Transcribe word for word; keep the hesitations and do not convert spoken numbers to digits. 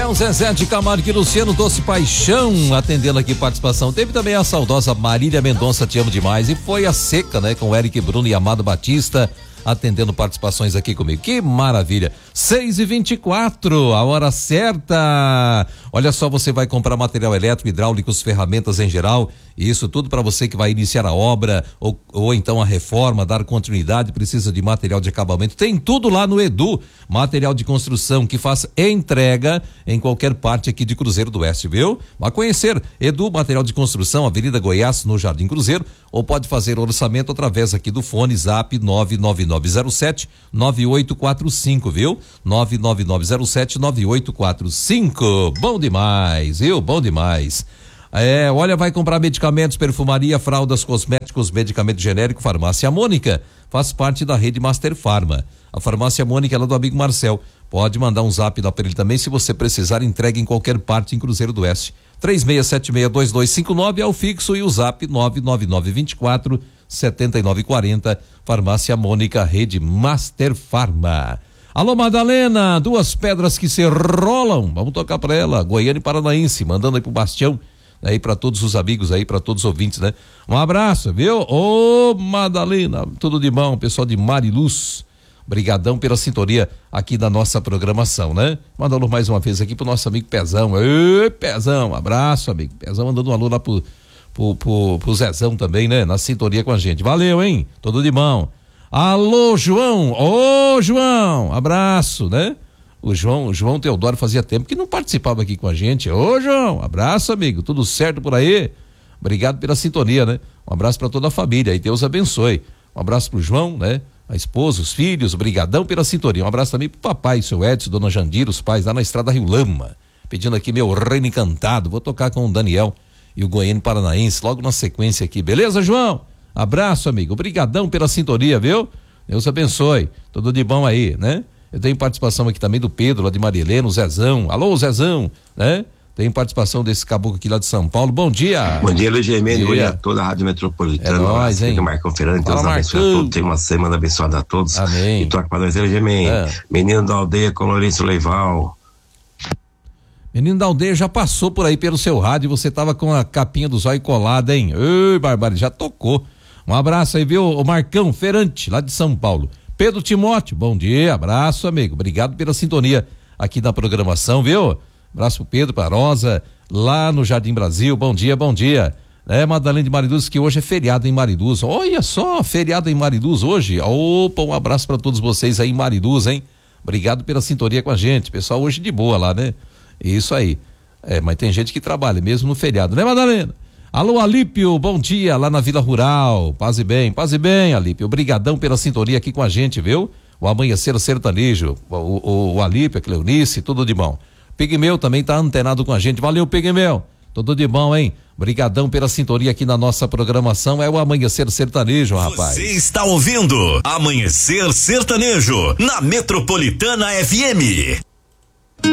São Zezé de Camargo e Luciano Doce Paixão atendendo aqui participação. Teve também a saudosa Marília Mendonça, te amo demais. E foi a seca, né? Com o Eric Bruno e Amado Batista atendendo participações aqui comigo. Que maravilha. seis e vinte e quatro, a hora certa. Olha só, você vai comprar material elétrico, hidráulicos, ferramentas em geral. Isso tudo para você que vai iniciar a obra ou, ou então a reforma, dar continuidade, precisa de material de acabamento. Tem tudo lá no Edu, material de construção que faz entrega em qualquer parte aqui de Cruzeiro do Oeste, viu? Vá conhecer Edu, material de construção, Avenida Goiás, no Jardim Cruzeiro, ou pode fazer orçamento através aqui do fone Zap nove nove nove zero sete nove oito quatro cinco, viu? nove nove nove zero sete nove oito quatro cinco. Bom demais, viu? Bom demais. É, olha, vai comprar medicamentos, perfumaria, fraldas, cosméticos, medicamento genérico, Farmácia Mônica, faz parte da rede Master Farma. A Farmácia Mônica é lá do amigo Marcel. Pode mandar um zap lá para ele também, se você precisar, entrega em qualquer parte em Cruzeiro do Oeste. três seis sete seis dois dois cinco nove é o fixo e o zap nove nove nove dois quatro sete nove quatro zero. Farmácia Mônica, rede Master Farma. Alô, Madalena, duas pedras que se rolam, vamos tocar para ela, Goiânia e Paranaense, mandando aí pro Bastião, aí para todos os amigos aí, para todos os ouvintes, né? Um abraço, viu? Ô, Madalena, tudo de bom, pessoal de Mariluz, brigadão pela sintonia aqui da nossa programação, né? Mandando mais uma vez aqui pro nosso amigo Pezão. Ei, Pezão, abraço, amigo. Pezão mandando um alô lá pro, pro, pro, pro Zezão também, né? Na sintonia com a gente. Valeu, hein? Tudo de bom. Alô, João. Ô, João, abraço, né? O João, o João Teodoro fazia tempo que não participava aqui com a gente. Ô, João, abraço, amigo. Tudo certo por aí? Obrigado pela sintonia, né? Um abraço para toda a família e Deus abençoe. Um abraço pro João, né? A esposa, os filhos, brigadão pela sintonia. Um abraço também pro papai, seu Edson, dona Jandira, os pais lá na Estrada Rio Lama. Pedindo aqui meu reino encantado. Vou tocar com o Daniel e o Goiânia Paranaense logo na sequência aqui. Beleza, João? Abraço, amigo. Obrigadão pela sintonia, viu? Deus abençoe. Tudo de bom aí, né? Eu tenho participação aqui também do Pedro, lá de Maria Helena, o Zezão. Alô, Zezão, né? Tem participação desse caboclo aqui lá de São Paulo. Bom dia. Bom dia, Luiz Germano. Bom dia a toda a Rádio Metropolitana. É nóis, hein? Marcão Ferrante, Deus abençoe a todos. Tem uma semana abençoada a todos. Amém. E toca para nós, Luiz Germano. É. Menino da aldeia com Lourenço Leival. Menino da aldeia já passou por aí pelo seu rádio, você tava com a capinha do zóio colada, hein? Ei, Barbara, já tocou. Um abraço aí, viu? O Marcão Ferrante, lá de São Paulo. Pedro Timóteo, bom dia, abraço, amigo. Obrigado pela sintonia aqui na programação, viu? Abraço pro Pedro, pra Rosa, lá no Jardim Brasil. Bom dia, bom dia. É, Madalena de Mariluz, que hoje é feriado em Mariluz. Olha só, feriado em Mariluz hoje. Opa, um abraço para todos vocês aí em Mariluz, hein? Obrigado pela sintonia com a gente. Pessoal, hoje de boa lá, né? Isso aí. É, mas tem gente que trabalha mesmo no feriado, né, Madalena? Alô, Alípio, bom dia, lá na Vila Rural. Paz e bem, paz e bem, Alípio. Obrigadão pela sintonia aqui com a gente, viu? O Amanhecer Sertanejo, o, o, o Alípio, a Cleonice, tudo de bom. Pigmeu também tá antenado com a gente. Valeu, Pigmeu. Tudo de bom, hein? Brigadão pela sintonia aqui na nossa programação. É o Amanhecer Sertanejo, rapaz. Você está ouvindo Amanhecer Sertanejo na Metropolitana F M.